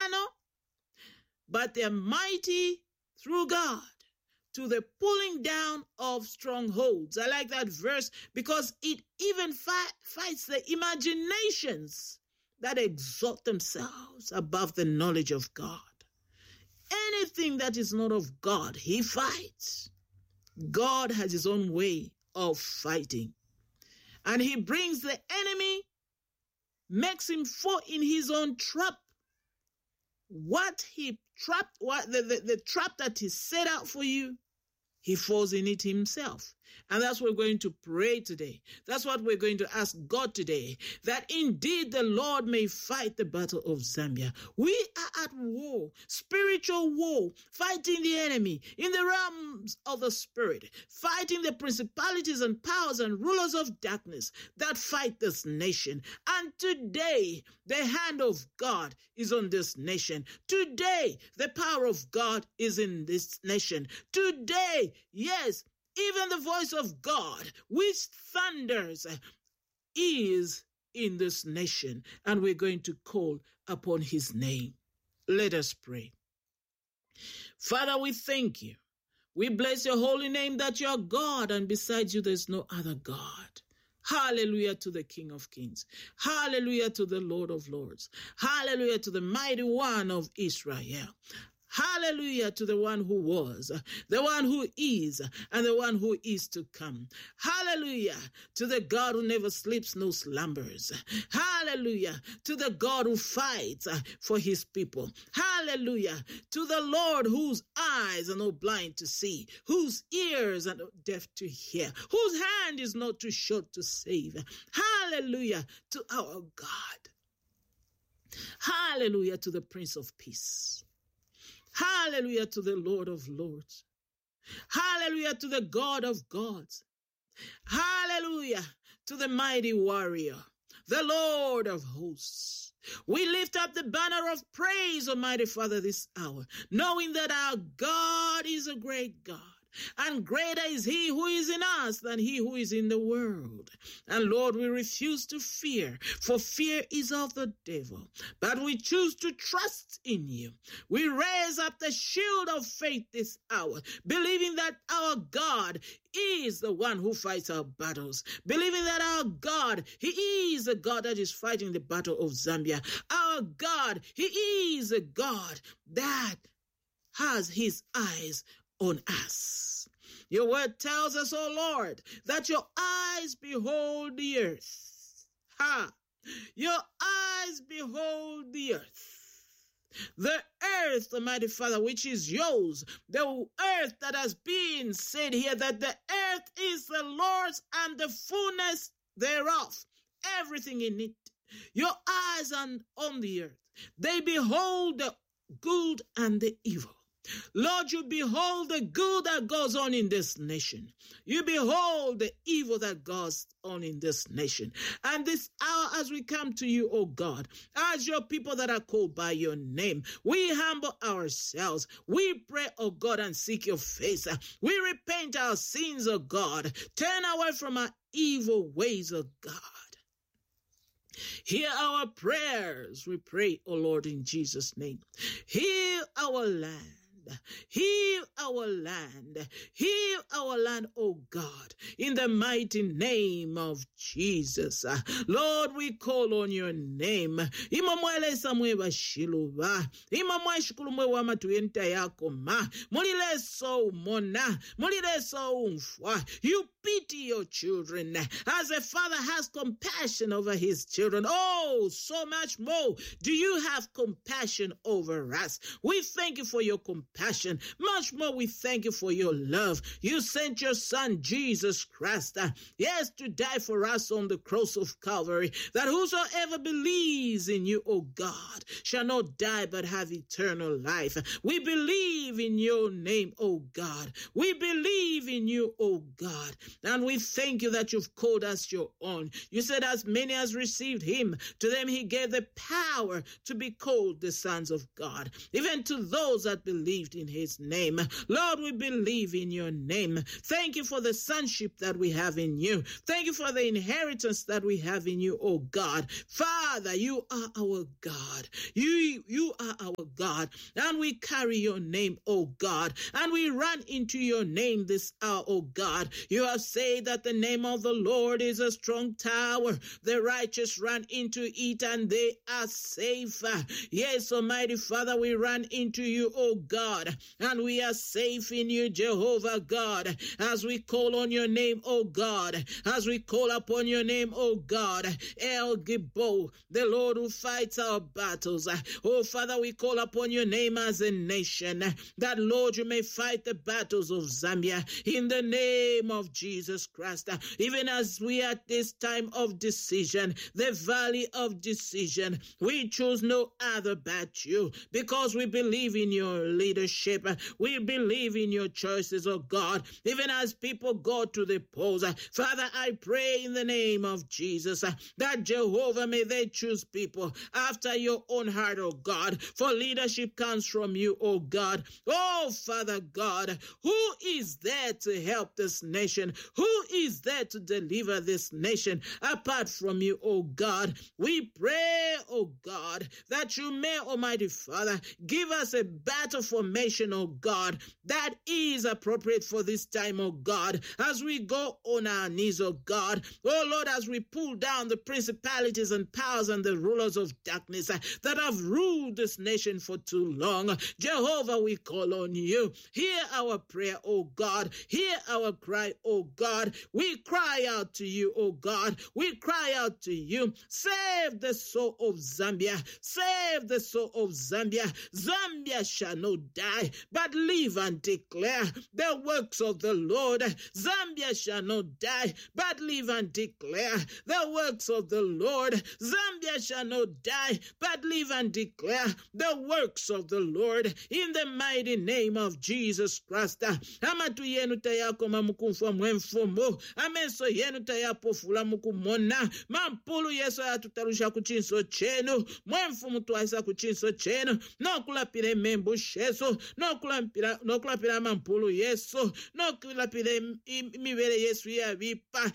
carnal, but they're mighty through God to the pulling down of strongholds. I like that verse because it even fights the imaginations that exalt themselves above the knowledge of God. Anything that is not of God, he fights. God has his own way of fighting. And he brings the enemy, makes him fall in his own trap. The trap that he set out for you, he falls in it himself. And that's what we're going to pray today. That's what we're going to ask God today, that indeed the Lord may fight the battle of Zambia. We are at war, spiritual war, fighting the enemy in the realms of the spirit, fighting the principalities and powers and rulers of darkness that fight this nation. And today, the hand of God is on this nation. Today, the power of God is in this nation. Today, yes, even the voice of God, which thunders, is in this nation, and we're going to call upon his name. Let us pray. Father, we thank you. We bless your holy name that you're God, and besides you there's no other God. Hallelujah to the King of Kings. Hallelujah to the Lord of Lords. Hallelujah to the mighty one of Israel. Hallelujah to the one who was, the one who is, and the one who is to come. Hallelujah to the God who never sleeps nor slumbers. Hallelujah to the God who fights for his people. Hallelujah to the Lord whose eyes are not blind to see, whose ears are not deaf to hear, whose hand is not too short to save. Hallelujah to our God. Hallelujah to the Prince of Peace. Hallelujah to the Lord of Lords. Hallelujah to the God of gods. Hallelujah to the mighty warrior, the Lord of hosts. We lift up the banner of praise, Almighty Father, this hour, knowing that our God is a great God. And greater is he who is in us than he who is in the world. And Lord, we refuse to fear, for fear is of the devil. But we choose to trust in you. We raise up the shield of faith this hour, believing that our God is the one who fights our battles, believing that our God, he is a God that is fighting the battle of Zambia. Our God, he is a God that has his eyes on us. Your word tells us, oh Lord, that your eyes behold the earth. Your eyes behold the earth. The earth, Almighty Father, which is yours. The earth that has been said here, that the earth is the Lord's and the fullness thereof. Everything in it. Your eyes are on the earth. They behold the good and the evil. Lord, you behold the good that goes on in this nation. You behold the evil that goes on in this nation. And this hour, as we come to you, O God, as your people that are called by your name, we humble ourselves. We pray, O God, and seek your face. We repent our sins, O God. Turn away from our evil ways, O God. Hear our prayers, we pray, O Lord, in Jesus' name. Heal our land. Heal our land. Heal our land, oh God, in the mighty name of Jesus. Lord, we call on your name. Imamwele samwe bashiluba. Imamwa shikulumwe wa matuyenta yako ma. Mulile so mona. Mulile so umfwa. You pity your children as a father has compassion over his children. Oh, so much more do you have compassion over us. We thank you for your compassion. Much more we thank you for your love. You sent your son Jesus Christ, yes, to die for us on the cross of Calvary, that whosoever believes in you, O God, shall not die but have eternal life. We believe in your name, O God. We believe in you, O God. And we thank you that you've called us your own. You said as many as received him, to them he gave the power to be called the sons of God, even to those that believe believed in his name. Lord, we believe in your name. Thank you for the sonship that we have in you. Thank you for the inheritance that we have in you, oh God. Father, you are our God. You are our God. And we carry your name, oh God. And we run into your name this hour, oh God. You have said that the name of the Lord is a strong tower. The righteous run into it and they are safe. Yes, Almighty Father, we run into you, oh God, and we are safe in you, Jehovah God, as we call on your name, oh God, as we call upon your name, oh God, El Gibbo, the Lord who fights our battles. Oh Father, we call upon your name as a nation, that Lord, you may fight the battles of Zambia in the name of Jesus Christ. Even as we are at this time of decision, the valley of decision, we choose no other but you, because we believe in your leadership. We believe in your choices, oh God, even as people go to the polls. Father, I pray in the name of Jesus that Jehovah, may they choose people after your own heart, oh God, for leadership comes from you, oh God. Oh Father God, who is there to help this nation? Who is there to deliver this nation apart from you, oh God? We pray, oh God, that you may, Almighty Father, give us a battle formation, oh God, that is appropriate for this time, oh God, as we go on our knees, oh God. Oh Lord, as we pull down the principalities and powers and the rulers of darkness that have ruled this nation for too long. Jehovah, we call on you. Hear our prayer, oh God. Hear our cry, oh God. We cry out to you, oh God. We cry out to you. Save the soul of Zambia. Save the soul of Zambia. Zambia shall not die, but live and declare the works of the Lord. Zambia shall not die, but live and declare the works of the Lord. Zambia shall not die, but live and declare the works of the Lord. In the mighty name of Jesus Christ. Amatu yenu tayakoma mukumfwa mwemfumo. Amenso yenu tayapofula mukumona. Mampulu yeso yatutarusha kuchinso chenu. Mwemfumu tuwaisa kuchinso chenu. No kulapire membu sheso. No kulapira mampulu yeso. No kulapire mibere yesu ya vipa.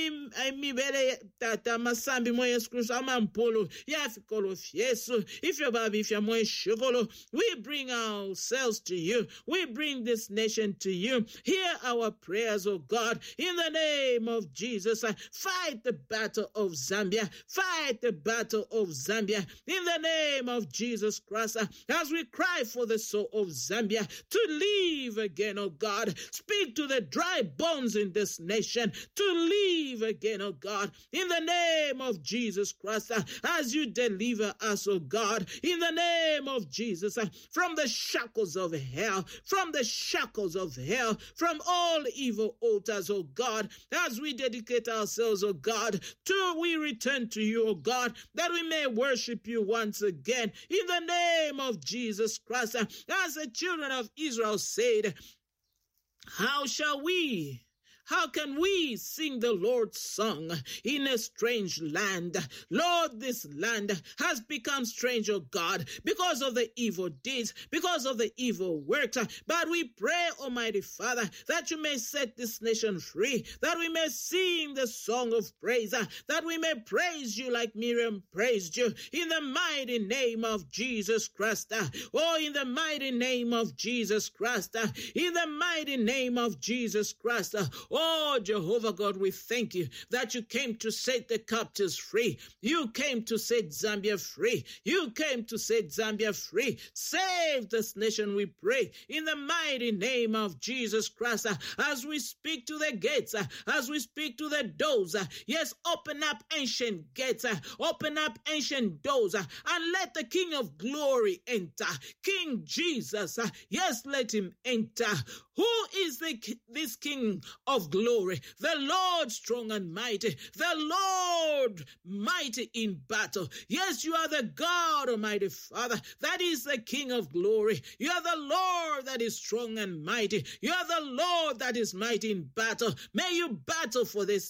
Mibere tata masambi mwe yesu Kristo amampulu. Ya fikolo fyesu. If your baby, if your mwe shugolo. We bring ourselves to you. We bring this nation to you. Hear our prayers, oh God, in the name of Jesus. Fight the battle of Zambia. Fight the battle of Zambia in the name of Jesus Christ. As we cry for the soul of Zambia to live again, oh God. Speak to the dry bones in this nation to live again, oh God, in the name of Jesus Christ. As you deliver us, oh God, in the name of Jesus, from the shackles of hell, from the shackles of hell, from all evil altars, oh God, as we dedicate ourselves, oh God, till we return to you, oh God, that we may worship you once again, in the name of Jesus Christ. As the children of Israel said, how can we sing the Lord's song in a strange land? Lord, this land has become strange, oh God, because of the evil deeds, because of the evil works. But we pray, Almighty Father, that you may set this nation free, that we may sing the song of praise, that we may praise you like Miriam praised you, in the mighty name of Jesus Christ. Oh, in the mighty name of Jesus Christ. In the mighty name of Jesus Christ. Oh, Jehovah God, we thank you that you came to set the captives free. You came to set Zambia free. You came to set Zambia free. Save this nation, we pray, in the mighty name of Jesus Christ. As we speak to the gates, as we speak to the doors, yes, open up ancient gates, open up ancient doors, and let the King of glory enter. King Jesus, yes, let him enter. Who is this King of glory? The Lord strong and mighty, the Lord mighty in battle. Yes, you are the God, Almighty Father, that is the King of glory. You are the Lord that is strong and mighty. You are the Lord that is mighty in battle. May you battle for this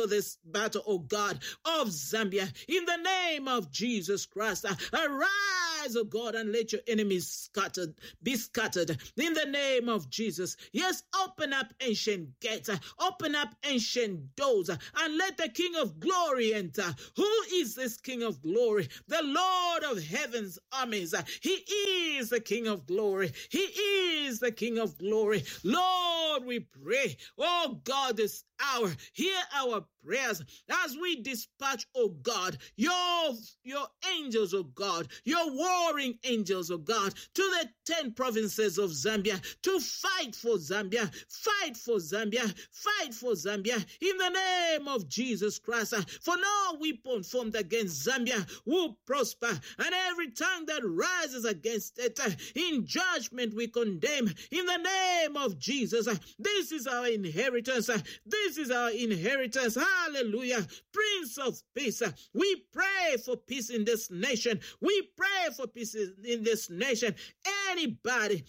battle, oh God, of Zambia. In the name of Jesus Christ, arise Arise, O God, and let your enemies be scattered in the name of Jesus. Yes, open up ancient gates, open up ancient doors, and let the King of glory enter. Who is this King of glory? The Lord of heaven's armies. He is the King of glory. He is the King of glory. Lord, we pray, oh God, this hour, hear our prayers as we dispatch, oh God, your angels, oh God, your warring angels, oh God, to the 10 provinces of Zambia to fight for Zambia, fight for Zambia, fight for Zambia in the name of Jesus Christ. For no weapon formed against Zambia will prosper, and every tongue that rises against it in judgment we condemn in the name of Jesus. This is our inheritance. This is our inheritance. Hallelujah. Prince of Peace. We pray for peace in this nation. We pray for peace in this nation. Anybody,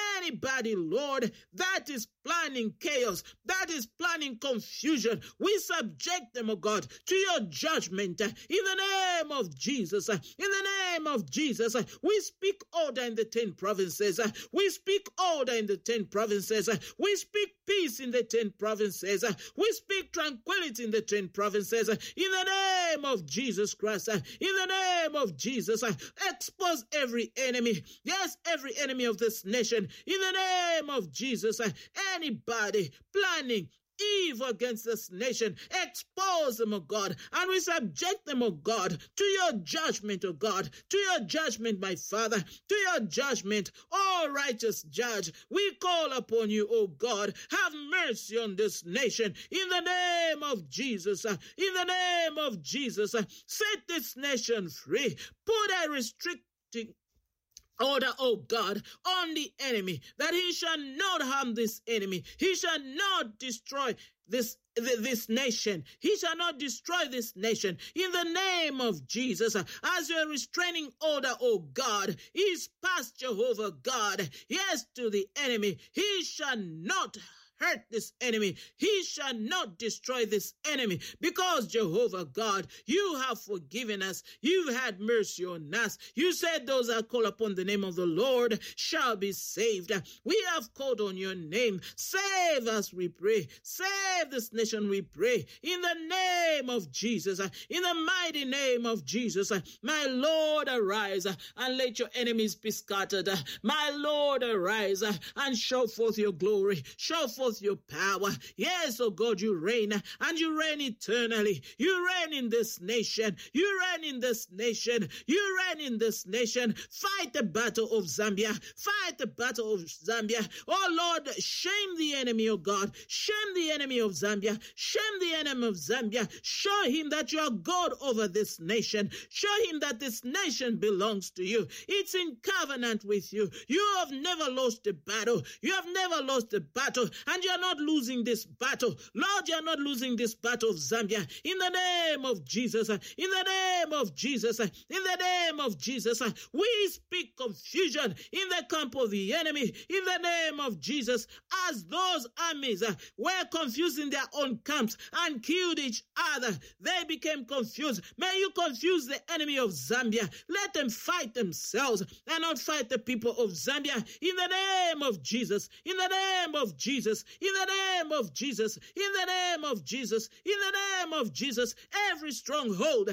Lord, that is planning chaos, that is planning confusion, we subject them, oh God, to your judgment in the name of Jesus. In the name of Jesus, we speak order in the 10 provinces. We speak order in the 10 provinces. We speak peace in the 10 provinces. We speak tranquility in the 10 provinces. In the name of Jesus Christ, in the name of Jesus, expose every enemy. Yes, every enemy of this nation. In the name of Jesus, anybody planning evil against this nation, expose them, oh God, and we subject them, oh God, to your judgment, oh God, to your judgment, my Father, to your judgment, oh righteous judge. We call upon you, oh God, have mercy on this nation, in the name of Jesus, in the name of Jesus, set this nation free, put a restricting order, oh God, on the enemy, that he shall not harm this enemy. He shall not destroy this nation. He shall not destroy this nation. In the name of Jesus, as your restraining order, oh God, is past Jehovah God. Yes, to the enemy. He shall not hurt this enemy. He shall not destroy this enemy, because Jehovah God, you have forgiven us. You've had mercy on us. You said those that call upon the name of the Lord shall be saved. We have called on your name. Save us, we pray. Save this nation, we pray. In the name of Jesus, in the mighty name of Jesus, my Lord, arise and let your enemies be scattered. My Lord, arise and show forth your glory. Show forth your power. Yes, oh God, you reign, and you reign eternally. You reign in this nation. You reign in this nation. You reign in this nation. Fight the battle of Zambia. Fight the battle of Zambia. Oh Lord, shame the enemy, oh God. Shame the enemy of Zambia. Shame the enemy of Zambia. Show him that you are God over this nation. Show him that this nation belongs to you. It's in covenant with you. You have never lost a battle. You have never lost a battle. And you are not losing this battle. Lord, you are not losing this battle of Zambia. In the name of Jesus, in the name of Jesus, in the name of Jesus, we speak confusion in the camp of the enemy. In the name of Jesus, as those armies were confused in their own camps and killed each other, they became confused. May you confuse the enemy of Zambia. Let them fight themselves and not fight the people of Zambia. In the name of Jesus, in the name of Jesus, in the name of Jesus, in the name of Jesus, in the name of Jesus, every stronghold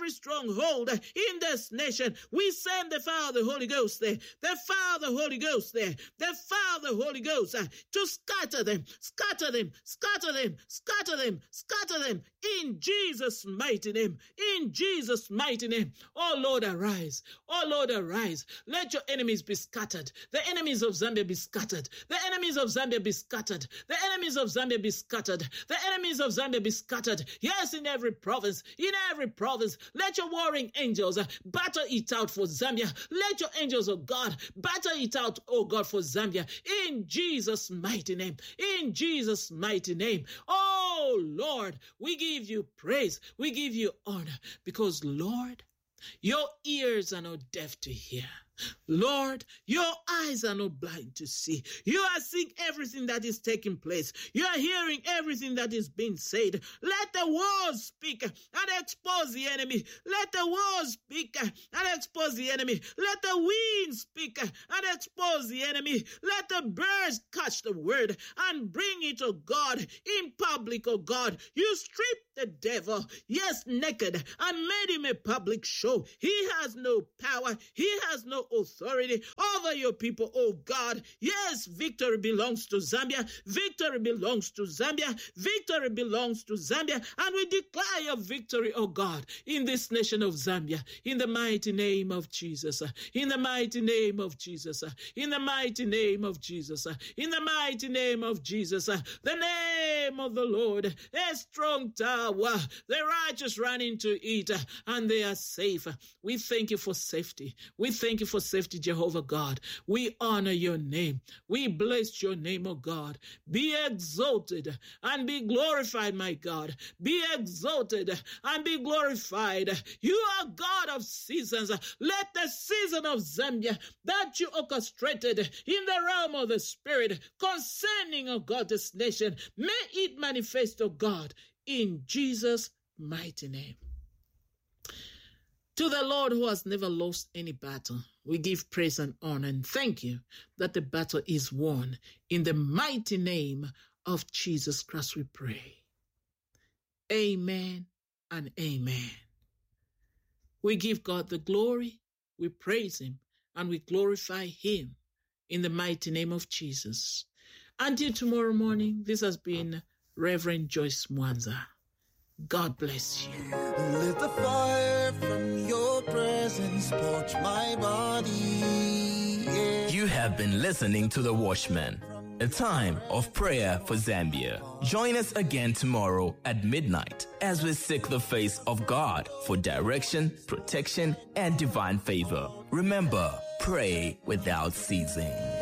in this nation, we send the fire of the Holy Ghost there, the fire of the Holy Ghost there, the fire of the Holy Ghost to scatter them, scatter them, scatter them, scatter them, scatter them, in Jesus' mighty name, in Jesus' mighty name. Oh Lord, arise, oh Lord, arise, let your enemies be scattered, the enemies of Zambia be scattered, the enemies of Zambia be scattered, the enemies of Zambia be scattered. The enemies of Zambia be scattered. Yes, in every province, let your warring angels battle it out for Zambia. Let your angels, oh God, battle it out, oh God, for Zambia. In Jesus' mighty name. In Jesus' mighty name. Oh Lord, we give you praise. We give you honor, because Lord, your ears are not deaf to hear. Lord, your eyes are not blind to see. You are seeing everything that is taking place. You are hearing everything that is being said. Let the world speak and expose the enemy. Let the world speak and expose the enemy. Let the wind speak and expose the enemy. Let the birds catch the word and bring it, oh God, in public, oh God. You stripped the devil, yes, naked, and made him a public show. He has no power. He has no authority over your people, oh God. Yes, victory belongs to Zambia. Victory belongs to Zambia. Victory belongs to Zambia. And we declare your victory, oh God, in this nation of Zambia, in the mighty name of Jesus. In the mighty name of Jesus. In the mighty name of Jesus. In the mighty name of Jesus. The name of the Lord, a strong tower. The righteous run into it and they are safe. We thank you for safety. We thank you for safety, Jehovah God. We honor your name. We bless your name, oh God. Be exalted and be glorified, my God. Be exalted and be glorified. You are God of seasons. Let the season of Zambia that you orchestrated in the realm of the Spirit concerning, oh God, this nation, may it manifest, oh God, in Jesus' mighty name. To the Lord who has never lost any battle, we give praise and honor and thank you that the battle is won. In the mighty name of Jesus Christ we pray. Amen and amen. We give God the glory, we praise him, and we glorify him in the mighty name of Jesus. Until tomorrow morning, this has been Reverend Joyce Mwanza. God bless you. Let the fire from your presence torch my body. Yeah. You have been listening to The Watchman, a time of prayer for Zambia. Join us again tomorrow at midnight as we seek the face of God for direction, protection, and divine favor. Remember, pray without ceasing.